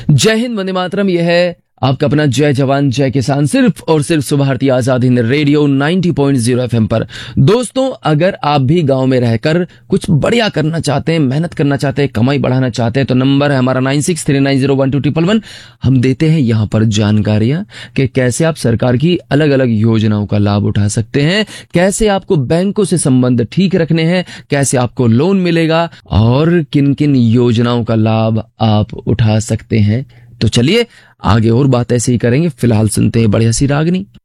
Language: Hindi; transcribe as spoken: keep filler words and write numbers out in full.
जय हिंद, वंदे मातरम। यह है आपका अपना जय जवान जय किसान, सिर्फ और सिर्फ सुबह भारतीय आजाद हिंद रेडियो नब्बे पॉइंट शून्य एफएम पर। दोस्तों, अगर आप भी गांव में रहकर कुछ बढ़िया करना चाहते हैं, मेहनत करना चाहते हैं, कमाई बढ़ाना चाहते हैं, तो नंबर है हमारा nine six three nine zero one two triple one. हम देते हैं यहाँ पर जानकारियां कि कैसे आप सरकार की अलग अलग योजनाओं का लाभ उठा सकते हैं, कैसे आपको बैंकों से संबंध ठीक रखने हैं, कैसे आपको लोन मिलेगा और किन किन योजनाओं का लाभ आप उठा सकते हैं। तो चलिए आगे और बात ऐसे ही करेंगे। फिलहाल सुनते हैं बढ़िया सी रागनी।